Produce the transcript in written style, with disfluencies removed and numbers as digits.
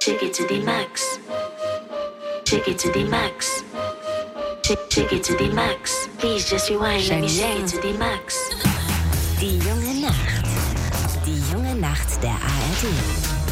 Shake it to the max. Shake it to the max. Shake it to the max. Please just rewind. Let me shake it to the max. Die junge Nacht. Die junge Nacht der ARD.